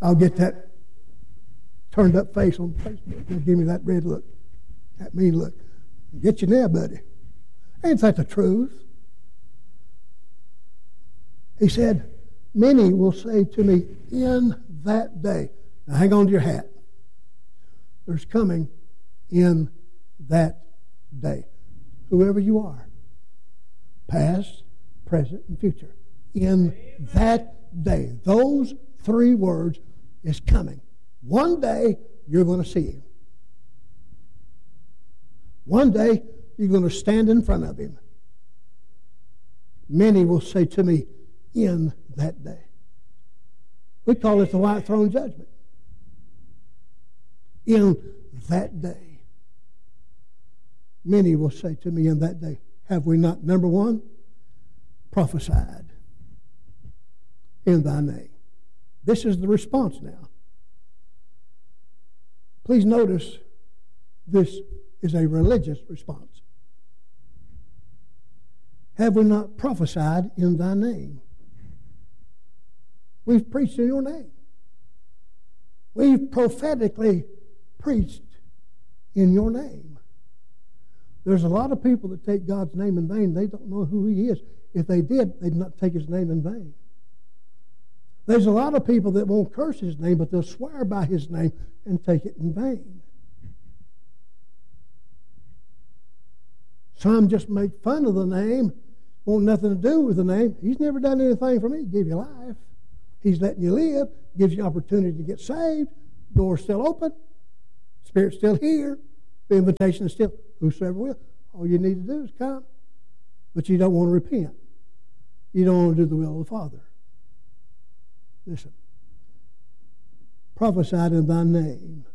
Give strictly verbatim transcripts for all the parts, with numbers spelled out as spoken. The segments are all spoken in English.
I'll get that turned up face on Facebook. They'll give me that red look, that mean look. Get you now, buddy. Ain't that the truth? He said, many will say to me in that day. Now hang on to your hat. There's coming in that day. Whoever you are. Past, present, and future. In that day. Those three words is coming. One day you're going to see him. One day you're going to stand in front of him. Many will say to me in that day. We call it the white throne judgment. In that day. Many will say to me in that day, have we not, number one, prophesied in thy name? This is the response now. Please notice this is a religious response. Have we not prophesied in thy name? We've preached in your name. We've prophetically preached in your name. There's a lot of people that take God's name in vain. They don't know who he is. If they did, they'd not take his name in vain. There's a lot of people that won't curse his name, but they'll swear by his name and take it in vain. Some just make fun of the name, want nothing to do with the name. He's never done anything for me. He gave you life. He's letting you live, gives you opportunity to get saved. Door's still open. Spirit's still here. The invitation is still, whosoever will. All you need to do is come. But you don't want to repent. You don't want to do the will of the Father. Listen. Prophesied in thy name.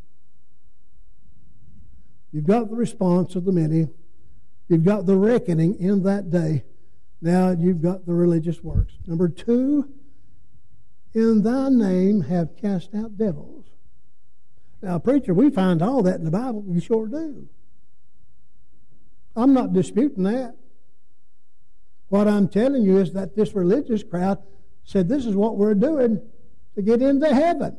You've got the response of the many. You've got the reckoning in that day. Now you've got the religious works. Number two, in thy name have cast out devils. Now, preacher, we find all that in the Bible. We sure do. I'm not disputing that. What I'm telling you is that this religious crowd said this is what we're doing to get into heaven.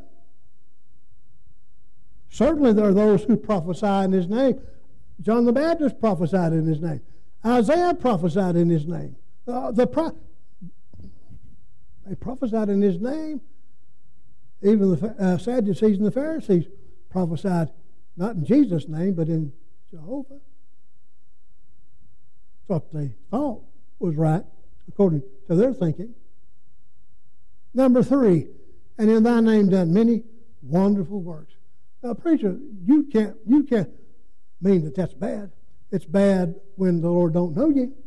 Certainly there are those who prophesy in his name. John the Baptist prophesied in his name. Isaiah prophesied in his name. Uh, the pro- they prophesied in his name. Even the uh, Sadducees and the Pharisees prophesied, not in Jesus' name, but in Jehovah. That's what they thought was right, according to their thinking. Number three, and in thy name done many wonderful works. Now, preacher, you can't, you can't mean that that's bad. It's bad when the Lord don't know you.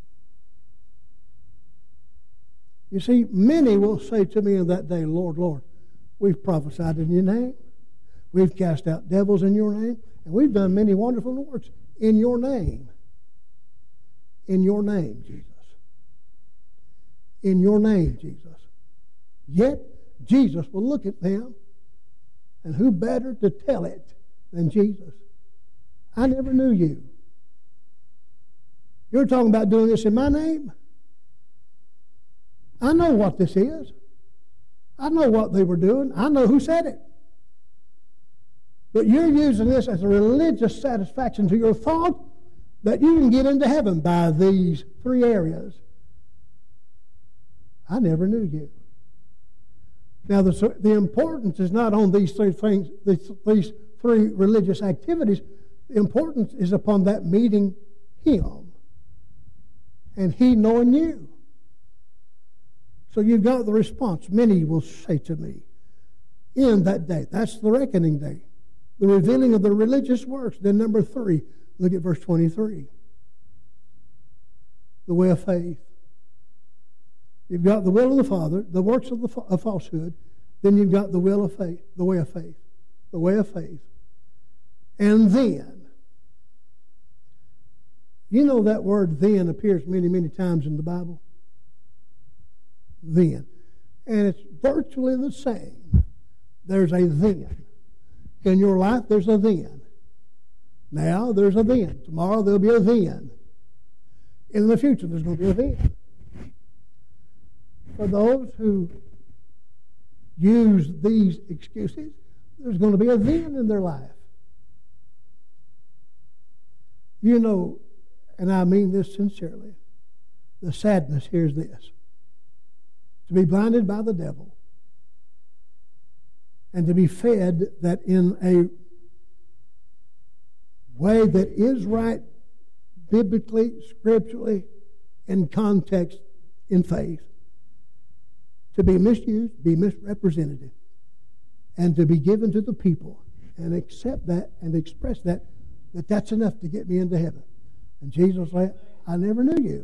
You see, many will say to me in that day, Lord, Lord, we've prophesied in your name. We've cast out devils in your name. And we've done many wonderful works in your name. In your name, Jesus. In your name, Jesus. Yet, Jesus will look at them. And who better to tell it than Jesus? I never knew you. You're talking about doing this in my name? I know what this is. I know what they were doing. I know who said it. But you're using this as a religious satisfaction to your thought that you can get into heaven by these three areas. I never knew you. Now, the, the importance is not on these three things, these, these three religious activities. The importance is upon that meeting him and he knowing you. So you've got the response. Many will say to me in that day. That's the reckoning day. The revealing of the religious works. Then number three, look at verse twenty-three. The way of faith. You've got the will of the Father, the works of the of falsehood. Then you've got the will of faith, the way of faith, the way of faith. And then, you know that word then appears many, many times in the Bible? Then. And it's virtually the same. There's a then. In your life, there's a then. Now, there's a then. Tomorrow, there'll be a then. In the future, there's going to be a then. For those who use these excuses, there's going to be a then in their life. You know, and I mean this sincerely, the sadness here is this: to be blinded by the devil and to be fed that in a way that is right biblically, scripturally, in context, in faith, to be misused, be misrepresented, and to be given to the people and accept that and express that, that that's enough to get me into heaven. And Jesus said, I never knew you.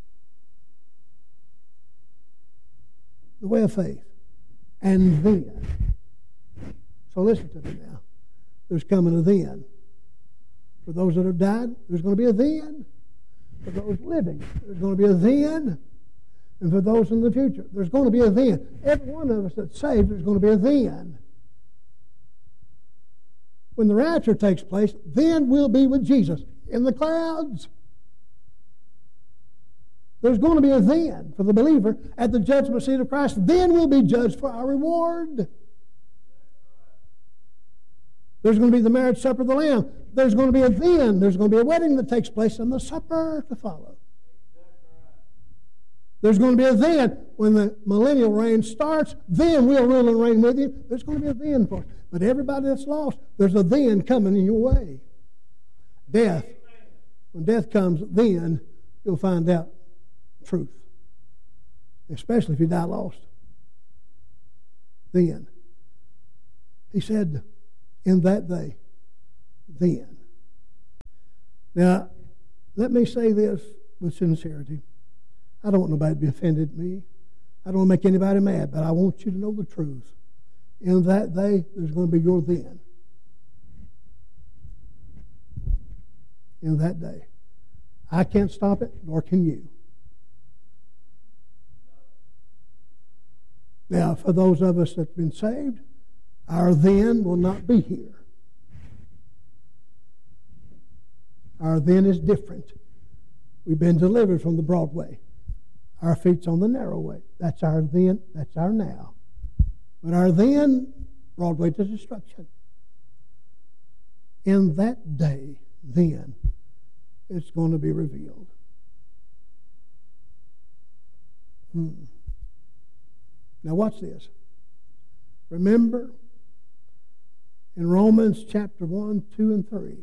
The way of faith. And then. So listen to me now. There's coming a then. For those that have died, there's going to be a then. For those living, there's going to be a then. And for those in the future, there's going to be a then. Every one of us that's saved, there's going to be a then. When the rapture takes place, then we'll be with Jesus in the clouds. There's going to be a then for the believer at the judgment seat of Christ. Then we'll be judged for our reward. There's going to be the marriage supper of the Lamb. There's going to be a then. There's going to be a wedding that takes place and the supper to follow. There's going to be a then when the millennial reign starts. Then we'll rule and reign with you. There's going to be a then for us. But everybody that's lost, there's a then coming in your way. Death. When death comes, then you'll find out truth. Especially if you die lost. Then. He said, in that day, then. Now, let me say this with sincerity. I don't want nobody to be offended at me. I don't want to make anybody mad, but I want you to know the truth. In that day, there's going to be your then. In that day. I can't stop it, nor can you. Now, for those of us that have been saved, our then will not be here. Our then is different. We've been delivered from the broad way. Our feet's on the narrow way. That's our then, that's our now. But our then, broad way to destruction. In that day, then, it's going to be revealed. Hmm. Now watch this. Remember, in Romans chapter one, two, and three,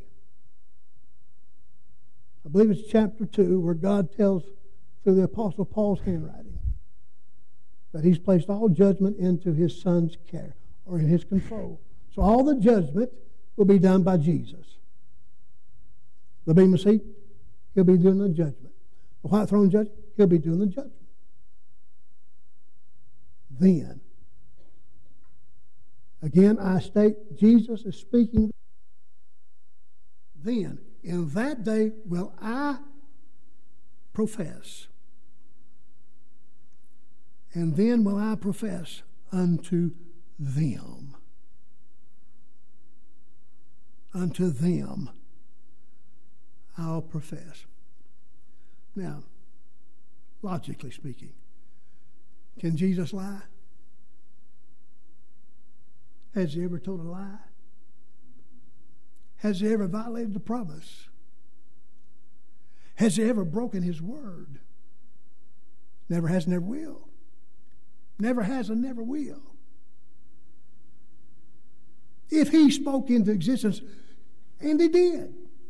I believe it's chapter two, where God tells through the Apostle Paul's handwriting that he's placed all judgment into his Son's care, or in his control. So all the judgment will be done by Jesus. The Bema seat, he'll be doing the judgment. The white throne judge, he'll be doing the judgment. Then, again, I state, Jesus is speaking. Then, in that day will I profess, and then will I profess unto them. Unto them I'll profess. Now, logically speaking, can Jesus lie? Has he ever told a lie? Has he ever violated the promise? Has he ever broken his word? Never has, never will. Never has and never will. If he spoke into existence, and he did,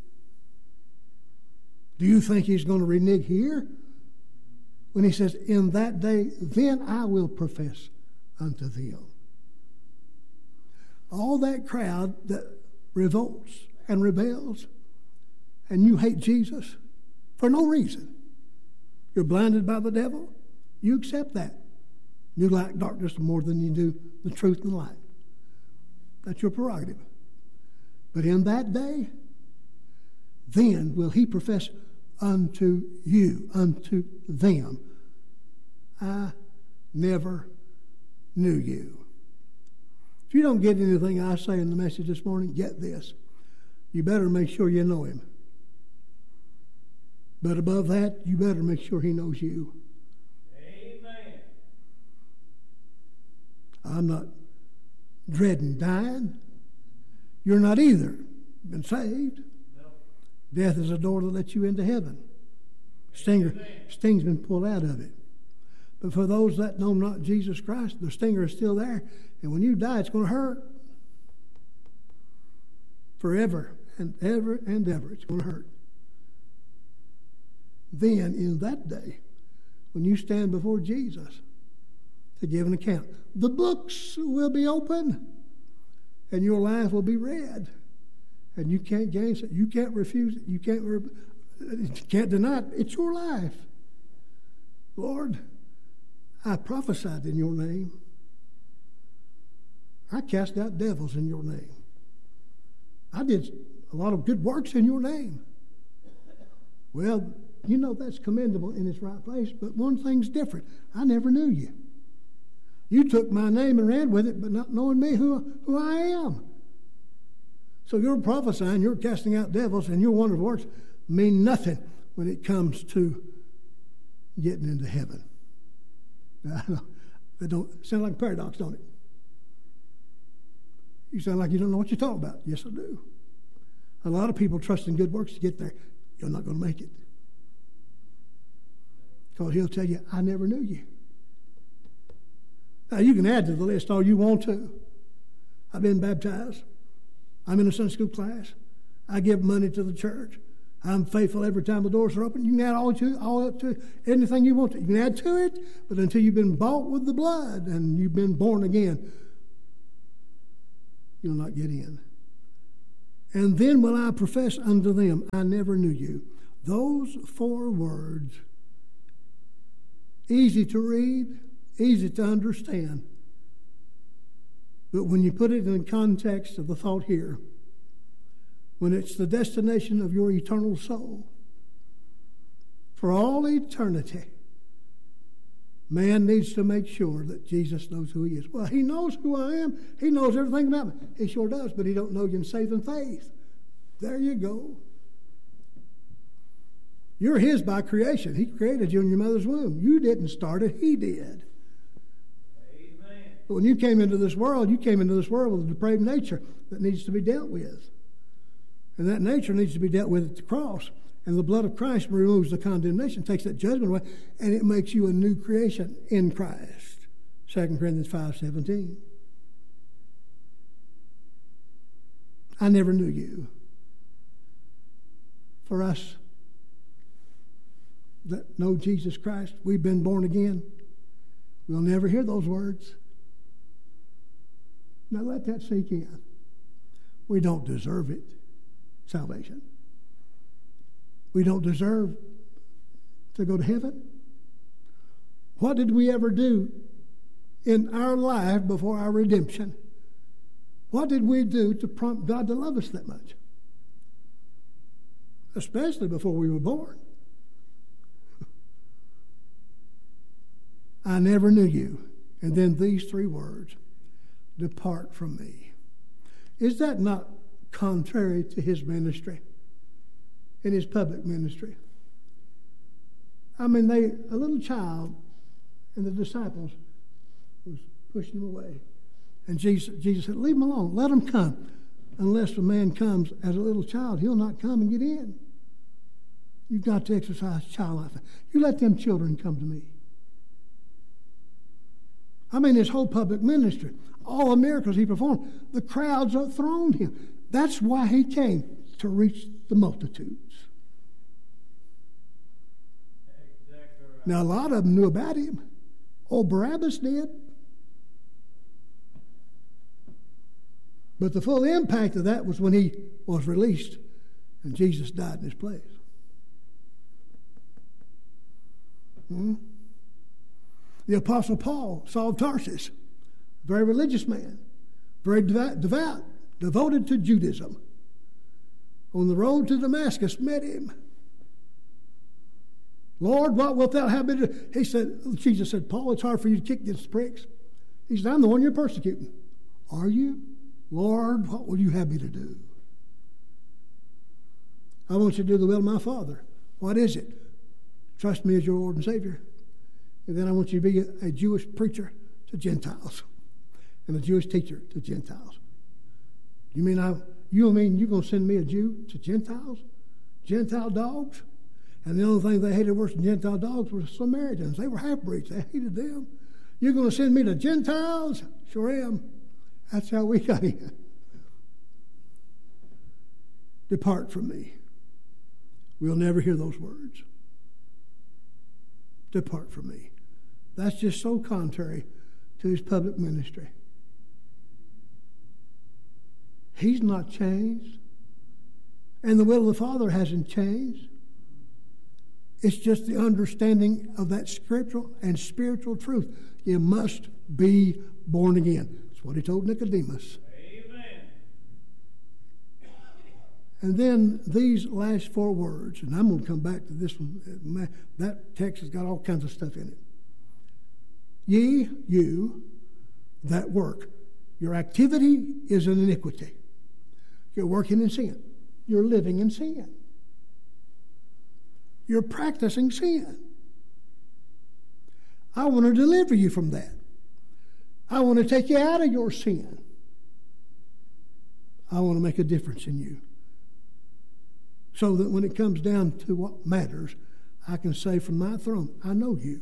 do you think he's going to renege here? When he says, in that day, then I will profess unto them. All that crowd that revolts and rebels, and you hate Jesus for no reason. You're blinded by the devil. You accept that. You like darkness more than you do the truth and light. That's your prerogative. But in that day, then will he profess unto you, unto them, I never knew you. If you don't get anything I say in the message this morning, get this. You better make sure you know him. But above that, you better make sure he knows you. Amen. I'm not dreading dying. You're not either. Been saved. No. Death is a door that lets you into heaven. Stinger, sting's been pulled out of it. But for those that know not Jesus Christ, the stinger is still there. And when you die, it's going to hurt. Forever and ever and ever, it's going to hurt. Then, in that day, when you stand before Jesus to give an account, the books will be open and your life will be read. And you can't gainsay it. You can't refuse it. You can't, re- you can't deny it. It's your life. Lord, I prophesied in your name. I cast out devils in your name. I did a lot of good works in your name. Well, you know that's commendable in its right place, but one thing's different. I never knew you. You took my name and ran with it, but not knowing me, who, who I am. So you're prophesying, you're casting out devils, and your wonderful works mean nothing when it comes to getting into heaven. I know, they don't sound like a paradox, don't it? You sound like you don't know what you're talking about. Yes, I do. A lot of people trust in good works to get there. You're not going to make it. Because he'll tell you, I never knew you. Now, you can add to the list all you want to. I've been baptized. I'm in a Sunday school class. I give money to the church. I'm faithful every time the doors are open. You can add all to, all to anything you want to. You can add to it, but until you've been bought with the blood and you've been born again, you'll not get in. And then will I profess unto them, I never knew you. Those four words, easy to read, easy to understand. But when you put it in the context of the thought here, when it's the destination of your eternal soul, for all eternity, man needs to make sure that Jesus knows who he is. Well, he knows who I am. He knows everything about me. He sure does, but he don't know you in saving faith. There you go. You're his by creation. He created you in your mother's womb. You didn't start it. He did. Amen. But when you came into this world, you came into this world with a depraved nature that needs to be dealt with. And that nature needs to be dealt with at the cross. And the blood of Christ removes the condemnation, takes that judgment away, and it makes you a new creation in Christ. Second Corinthians five seventeen. I never knew you. For us that know Jesus Christ, we've been born again, we'll never hear those words. Now let that sink in. We don't deserve it, salvation. We don't deserve to go to heaven. What did we ever do in our life before our redemption? What did we do to prompt God to love us that much? Especially before we were born. I never knew you. And then these three words, depart from me. Is that not contrary to his ministry? In his public ministry. I mean, they a little child and the disciples was pushing him away. And Jesus, Jesus said, leave him alone. Let him come. Unless a man comes as a little child, he'll not come and get in. You've got to exercise childlike faith. You let them children come to me. I mean, his whole public ministry, all the miracles he performed, the crowds throned him. That's why he came, to reach the multitudes. Exactly right. Now, a lot of them knew about him. Old Barabbas did. But the full impact of that was when he was released and Jesus died in his place. Hmm? The Apostle Paul, Saul of Tarsus, very religious man, very devout, devout, devoted to Judaism. On the road to Damascus, met him. Lord, what wilt thou have me to do? He said, Jesus said, Paul, it's hard for you to kick against the pricks. He said, I'm the one you're persecuting. Are you? Lord, what will you have me to do? I want you to do the will of my Father. What is it? Trust me as your Lord and Savior. And then I want you to be a, a Jewish preacher to Gentiles. and a Jewish teacher to Gentiles. You mean I? You mean you're going to send me a Jew to Gentiles? Gentile dogs? And the only thing they hated worse than Gentile dogs were the Samaritans. They were half-breeds. They hated them. You're going to send me to Gentiles? Sure am. That's how we got in. Depart from me. We'll never hear those words. Depart from me. That's just so contrary to his public ministry. He's not changed. And the will of the Father hasn't changed. It's just the understanding of that scriptural and spiritual truth. You must be born again. That's what he told Nicodemus. Amen. And then these last four words, and I'm going to come back to this one. That text has got all kinds of stuff in it. Ye, you, that work. Your activity is an iniquity. You're working in sin. You're living in sin. You're practicing sin. I want to deliver you from that. I want to take you out of your sin. I want to make a difference in you. So that when it comes down to what matters, I can say from my throne, I know you.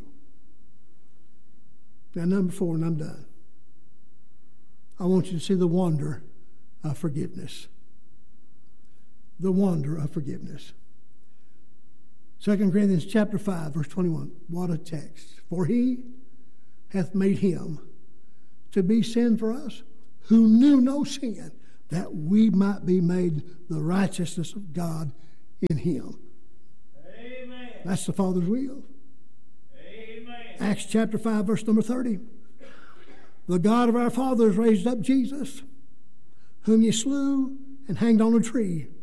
Now, number four, and I'm done. I want you to see the wonder of forgiveness. The wonder of forgiveness. Second Corinthians chapter five, verse twenty-one. What a text. For he hath made him to be sin for us, who knew no sin, that we might be made the righteousness of God in him. Amen. That's the Father's will. Amen. Acts chapter five, verse number thirty. The God of our fathers raised up Jesus, whom ye slew and hanged on a tree.